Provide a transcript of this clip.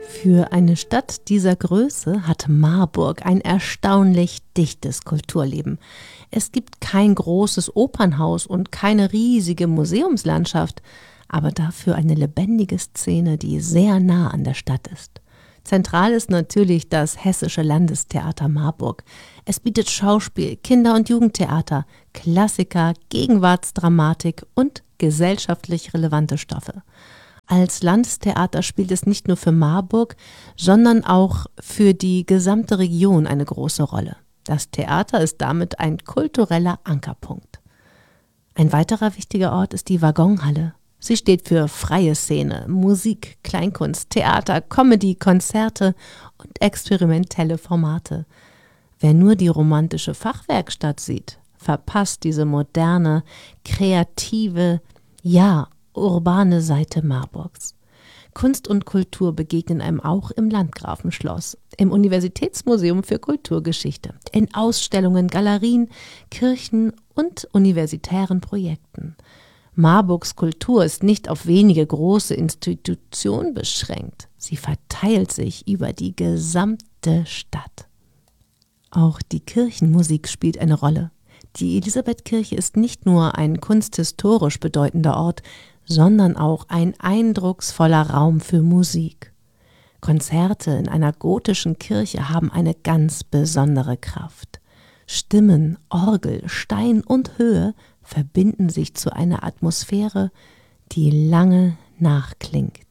Für eine Stadt dieser Größe hat Marburg ein erstaunlich dichtes Kulturleben. Es gibt kein großes Opernhaus und keine riesige Museumslandschaft, aber dafür eine lebendige Szene, die sehr nah an der Stadt ist. Zentral ist natürlich das Hessische Landestheater Marburg. Es bietet Schauspiel, Kinder- und Jugendtheater, Klassiker, Gegenwartsdramatik und gesellschaftlich relevante Stoffe. Als Landestheater spielt es nicht nur für Marburg, sondern auch für die gesamte Region eine große Rolle. Das Theater ist damit ein kultureller Ankerpunkt. Ein weiterer wichtiger Ort ist die Waggonhalle. Sie steht für freie Szene, Musik, Kleinkunst, Theater, Comedy, Konzerte und experimentelle Formate. Wer nur die romantische Fachwerkstatt sieht, verpasst diese moderne, kreative, urbane Seite Marburgs. Kunst und Kultur begegnen einem auch im Landgrafenschloss, im Universitätsmuseum für Kulturgeschichte, in Ausstellungen, Galerien, Kirchen und universitären Projekten. Marburgs Kultur ist nicht auf wenige große Institutionen beschränkt. Sie verteilt sich über die gesamte Stadt. Auch die Kirchenmusik spielt eine Rolle. Die Elisabethkirche ist nicht nur ein kunsthistorisch bedeutender Ort, sondern auch ein eindrucksvoller Raum für Musik. Konzerte in einer gotischen Kirche haben eine ganz besondere Kraft. Stimmen, Orgel, Stein und Höhe verbinden sich zu einer Atmosphäre, die lange nachklingt.